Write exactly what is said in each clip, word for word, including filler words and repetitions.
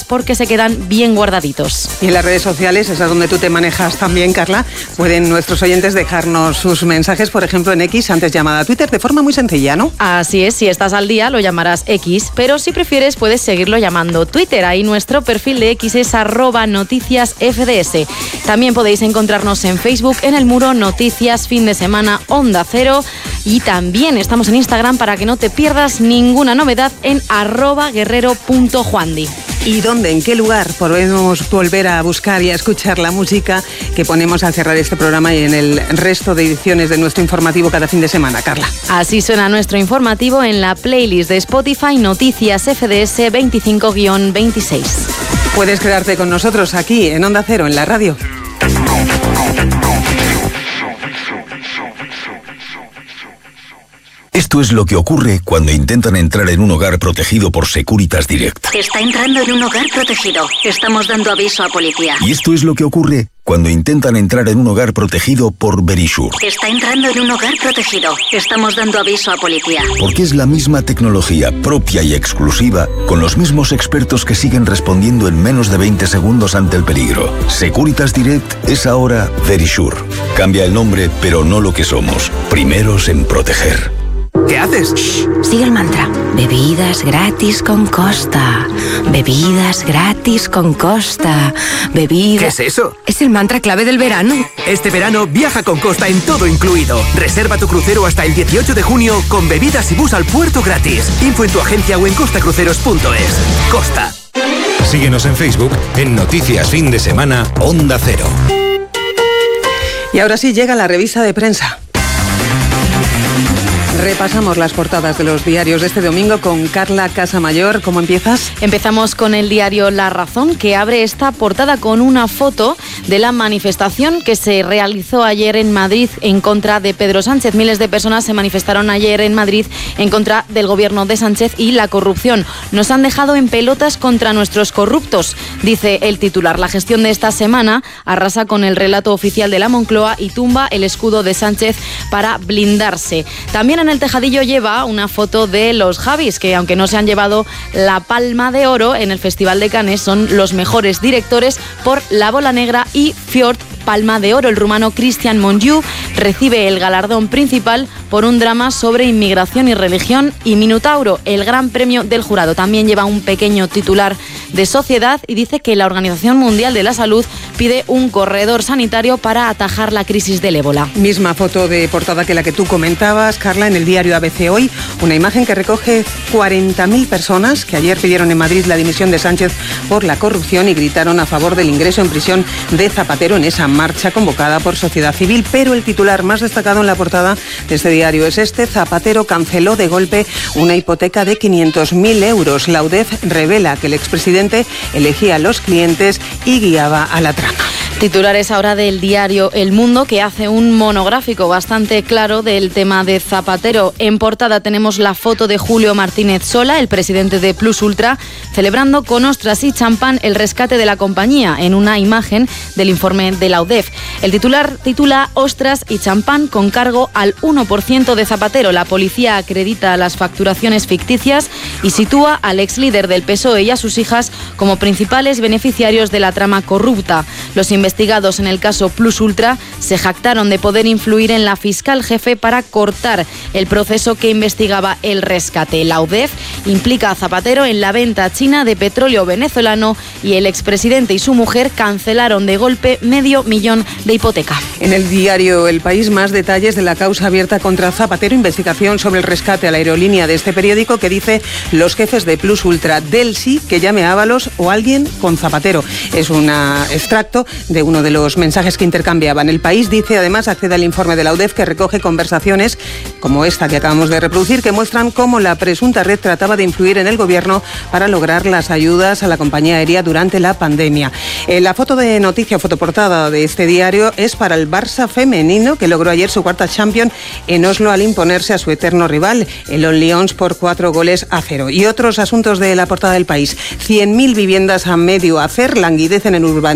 porque se quedan bien guardaditos. Y en las redes sociales, esa es donde tú te manejas también, Carla, pueden nuestros oyentes dejarnos sus mensajes, por ejemplo en X, antes llamada Twitter, de forma muy sencilla, ¿no? Así es, si estás al día lo llamarás X, pero si prefieres puedes seguirlo llamando Twitter. Ahí nuestro perfil de X es arroba noticias F D S. También podéis encontrarnos en Facebook en el muro Noticias Fin de Semana Onda Cero, y también estamos en Instagram para que no te pierdas ninguna novedad en arroba guerrero punto juandi. ¿Y dónde, en qué lugar podemos volver a buscar y a escuchar la música que ponemos al cerrar este programa y en el resto de ediciones de nuestro informativo cada fin de semana, Carla? Así suena nuestro informativo en la playlist de Spotify Noticias F D S veinticinco guión veintiséis. Puedes quedarte con nosotros aquí en Onda Cero, en la radio. Esto es lo que ocurre cuando intentan entrar en un hogar protegido por Securitas Direct. Está entrando en un hogar protegido. Estamos dando aviso a policía. Y esto es lo que ocurre cuando intentan entrar en un hogar protegido por Verisure. Está entrando en un hogar protegido. Estamos dando aviso a policía. Porque es la misma tecnología propia y exclusiva, con los mismos expertos que siguen respondiendo en menos de veinte segundos ante el peligro. Securitas Direct es ahora Verisure. Cambia el nombre, pero no lo que somos. Primeros en proteger. ¿Qué haces? Shh, sigue el mantra. Bebidas gratis con Costa. Bebidas gratis con Costa. Bebidas... ¿Qué es eso? Es el mantra clave del verano. Este verano viaja con Costa en todo incluido. Reserva tu crucero hasta el dieciocho de junio con bebidas y bus al puerto gratis. Info en tu agencia o en costacruceros punto es. Costa. Síguenos en Facebook en Noticias Fin de Semana Onda Cero. Y ahora sí llega la revista de prensa. Repasamos las portadas de los diarios de este domingo con Carla Casamayor. ¿Cómo empiezas? Empezamos con el diario La Razón, que abre esta portada con una foto de la manifestación que se realizó ayer en Madrid en contra de Pedro Sánchez. Miles de personas se manifestaron ayer en Madrid en contra del gobierno de Sánchez y la corrupción. Nos han dejado en pelotas contra nuestros corruptos, dice el titular. La gestión de esta semana arrasa con el relato oficial de la Moncloa y tumba el escudo de Sánchez para blindarse. También en el tejadillo lleva una foto de los Javis, que aunque no se han llevado la Palma de Oro en el Festival de Cannes, son los mejores directores por La Bola Negra y Fjord. Palma de Oro. El rumano Cristian Mongiu recibe el galardón principal por un drama sobre inmigración y religión, y Minotauro, el gran premio del jurado. También lleva un pequeño titular de Sociedad y dice que la Organización Mundial de la Salud pide un corredor sanitario para atajar la crisis del ébola. Misma foto de portada que la que tú comentabas, Carla, en el diario A B C hoy. Una imagen que recoge cuarenta mil personas que ayer pidieron en Madrid la dimisión de Sánchez por la corrupción y gritaron a favor del ingreso en prisión de Zapatero en esa marcha convocada por Sociedad Civil. Pero el titular más destacado en la portada de este diario es este: Zapatero canceló de golpe una hipoteca de quinientos mil euros. La U D E F revela que el expresidente elegía a los clientes y guiaba a la trama. Titulares ahora del diario El Mundo, que hace un monográfico bastante claro del tema de Zapatero. En portada tenemos la foto de Julio Martínez Sola, el presidente de Plus Ultra, celebrando con ostras y champán el rescate de la compañía, en una imagen del informe de la U D E F. El titular titula Ostras y champán con cargo al uno por ciento de Zapatero. La policía acredita las facturaciones ficticias y sitúa al ex líder del P S O E y a sus hijas como principales beneficiarios de la trama corrupta. Los investigados en el caso Plus Ultra se jactaron de poder influir en la fiscal jefe para cortar el proceso que investigaba el rescate. La U D E F implica a Zapatero en la venta a China de petróleo venezolano y el expresidente y su mujer cancelaron de golpe medio millón de hipoteca. En el diario El País, más detalles de la causa abierta contra Zapatero, investigación sobre el rescate a la aerolínea de este periódico, que dice los jefes de Plus Ultra del sí que llame a Ábalos o alguien con Zapatero. Es un extracto de uno de los mensajes que intercambiaban. El País dice, además, accede al informe de la U D E F que recoge conversaciones como esta que acabamos de reproducir, que muestran cómo la presunta red trataba de influir en el gobierno para lograr las ayudas a la compañía aérea durante la pandemia. Eh, la foto de noticia, fotoportada de este diario, es para el Barça femenino, que logró ayer su cuarta Champions en Oslo al imponerse a su eterno rival, el On Lions, por cuatro goles a cero. Y otros asuntos de la portada del País. cien mil viviendas a medio hacer languidecen en urbanizaciones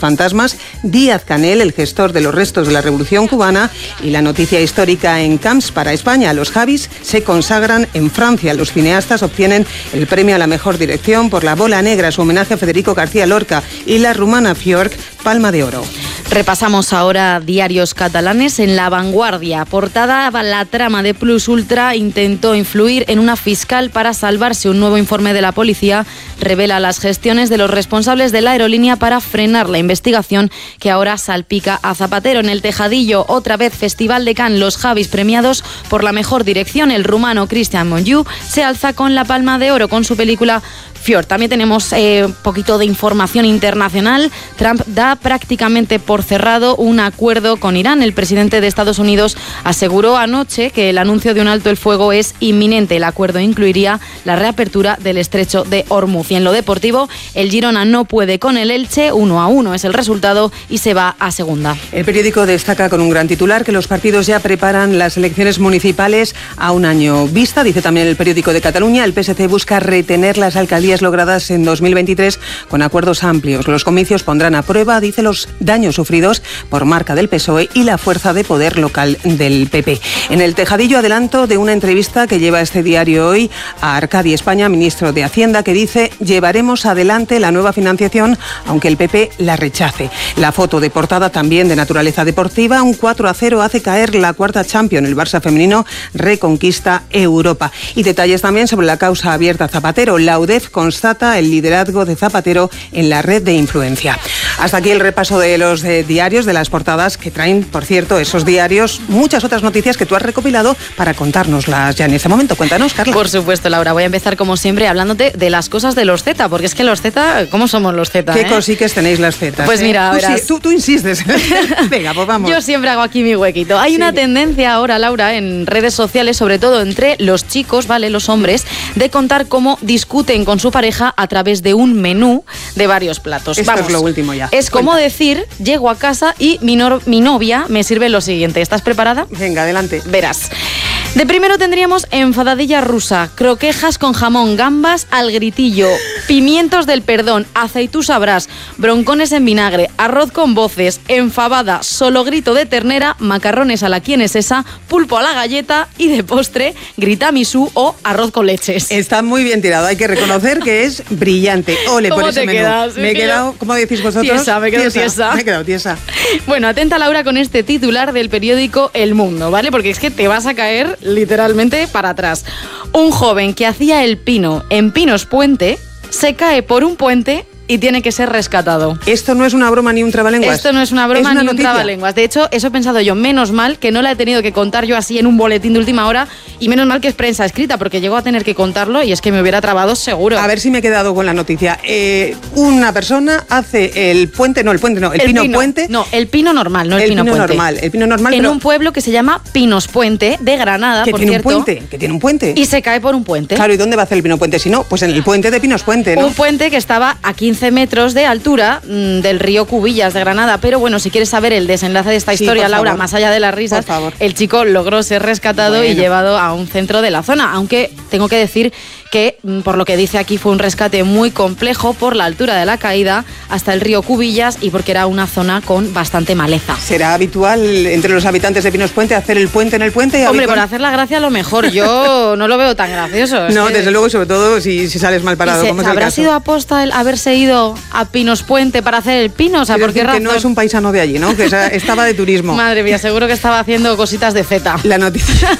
fantasmas, Díaz-Canel, el gestor de los restos de la Revolución Cubana, y la noticia histórica en Camps para España. Los Javis se consagran en Francia. Los cineastas obtienen el premio a la mejor dirección por La Bola Negra, su homenaje a Federico García Lorca, y la rumana Fjord, Palma de Oro. Repasamos ahora diarios catalanes. En La Vanguardia, portada: la trama de Plus Ultra intentó influir en una fiscal para salvarse. Un nuevo informe de la policía revela las gestiones de los responsables de la aerolínea para frenar la investigación que ahora salpica a Zapatero. En El Tejadillo, otra vez Festival de Cannes, los Javis premiados por la mejor dirección. El rumano Cristian Monjou se alza con la Palma de Oro con su película Fjord. También tenemos un eh, poquito de información internacional. Trump da prácticamente por cerrado un acuerdo con Irán. El presidente de Estados Unidos aseguró anoche que el anuncio de un alto el fuego es inminente. El acuerdo incluiría la reapertura del estrecho de Hormuz. Y en lo deportivo, el Girona no puede con el Elche, uno a uno es el resultado y se va a segunda. El periódico destaca con un gran titular que los partidos ya preparan las elecciones municipales a un año vista. Dice también el periódico de Cataluña, el P S C busca retener las alcaldías logradas en dos mil veintitrés con acuerdos amplios. Los comicios pondrán a prueba, dice, los daños sufridos por marca del P S O E y la fuerza de poder local del P P. En El Tejadillo, adelanto de una entrevista que lleva este diario hoy a Arcadi España, ministro de Hacienda, que dice: llevaremos adelante la nueva financiación aunque el P P la rechace. La foto de portada también de naturaleza deportiva: un cuatro a cero hace caer la cuarta Champions. El Barça femenino reconquista Europa. Y detalles también sobre la causa abierta Zapatero. La U D E F constata el liderazgo de Zapatero en la red de influencia. Hasta aquí el repaso de los eh, diarios, de las portadas que traen, por cierto, esos diarios, muchas otras noticias que tú has recopilado para contárnoslas ya en este momento. Cuéntanos, Carla. Por supuesto, Laura. Voy a empezar, como siempre, hablándote de las cosas de los Z, porque es que los Z, ¿cómo somos los Z? ¿Qué eh? cosiques tenéis las Z? Pues eh? mira, tú, verás. Sí, tú, tú insistes. Venga, pues vamos. Yo siempre hago aquí mi huequito. Hay sí. una tendencia ahora, Laura, en redes sociales, sobre todo entre los chicos, ¿vale?, los hombres, de contar cómo discuten con su pareja a través de un menú de varios platos. Esto Vamos, es lo último ya. Es como decir, llego a casa y mi, no, mi novia me sirve lo siguiente. ¿Estás preparada? Venga, adelante. Verás. De primero tendríamos enfadadilla rusa, croquejas con jamón, gambas al gritillo, pimientos del perdón, aceitú sabrás, broncones en vinagre, arroz con voces, enfabada, solo grito de ternera, macarrones a la quién es esa, pulpo a la galleta y de postre, gritamisú o arroz con leches. Está muy bien tirado, hay que reconocer que es brillante. Ole por ese menú. Quedas? Me he quedado, yo... ¿cómo decís vosotros? Tiesa, me he quedado tiesa. tiesa. Me he quedado tiesa. Bueno, atenta, Laura, con este titular del periódico El Mundo, ¿vale? Porque es que te vas a caer literalmente para atrás. Un joven que hacía el pino en Pinos Puente se cae por un puente y tiene que ser rescatado. Esto no es una broma ni un trabalenguas. Esto no es una broma es una ni noticia. un trabalenguas. De hecho, eso he pensado yo. Menos mal que no la he tenido que contar yo así en un boletín de última hora, y menos mal que es prensa escrita, porque llego a tener que contarlo y es que me hubiera trabado seguro. A ver si me he quedado con la noticia. Eh, una persona hace el puente, no, el puente no, el, el pino, pino puente. No, el pino normal, no el, el pino, pino puente. normal, el pino normal. En pero... un pueblo que se llama Pinos Puente, de Granada, que por tiene cierto. un puente, que tiene un puente. Y se cae por un puente. Claro, ¿y dónde va a hacer el pino puente? Si no, pues en el puente de Pinos Puente, ¿no? Un puente que estaba a quince metros de altura mmm, del río Cubillas de Granada. Pero bueno, si quieres saber el desenlace de esta sí, historia, Laura, favor. más allá de las risas, el chico logró ser rescatado bueno. y llevado a un centro de la zona. Aunque tengo que decir que, por lo que dice aquí, fue un rescate muy complejo por la altura de la caída hasta el río Cubillas y porque era una zona con bastante maleza. ¿Será habitual entre los habitantes de Pinos Puente hacer el puente en el puente? Hombre, habitual? por hacer la gracia a lo mejor. Yo no lo veo tan gracioso. No, que... desde luego, sobre todo si, si sales mal parado. Se, como es ¿Habrá el caso? sido aposta el haberse ido a Pinos Puente para hacer el pino? O sea, ¿por qué razón? Que no es un paisano de allí, ¿no? Que estaba de turismo. Madre mía, seguro que estaba haciendo cositas de feta. La noticia,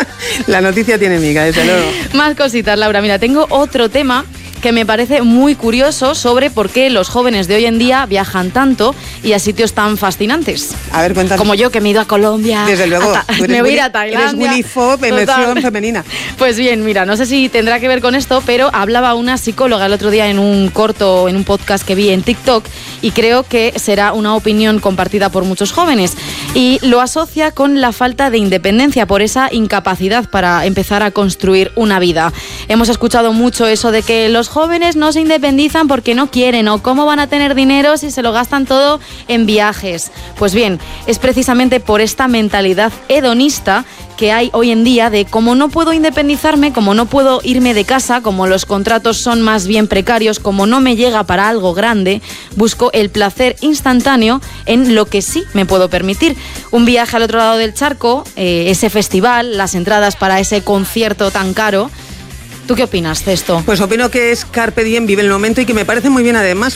la noticia tiene miga, desde luego. Más cositas, Laura. Mira, tengo otro tema que me parece muy curioso sobre por qué los jóvenes de hoy en día viajan tanto y a sitios tan fascinantes. A ver, cuéntanos. Como yo, que me he ido a Colombia. Desde luego. Ta- me voy a ir a Tailandia. Eres Willy Fopp en versión femenina. Pues bien, mira, no sé si tendrá que ver con esto, pero hablaba una psicóloga el otro día en un corto, en un podcast que vi en TikTok, y creo que será una opinión compartida por muchos jóvenes. Y lo asocia con la falta de independencia, por esa incapacidad para empezar a construir una vida. Hemos escuchado mucho eso de que los jóvenes no se independizan porque no quieren, o cómo van a tener dinero si se lo gastan todo en viajes. Pues bien, es precisamente por esta mentalidad hedonista que hay hoy en día de como no puedo independizarme, como no puedo irme de casa, como los contratos son más bien precarios, como no me llega para algo grande, busco el placer instantáneo en lo que sí me puedo permitir. Un viaje al otro lado del charco, eh, ese festival, las entradas para ese concierto tan caro. ¿Tú qué opinas de esto? Pues opino que es carpe diem, vive el momento, y que me parece muy bien además,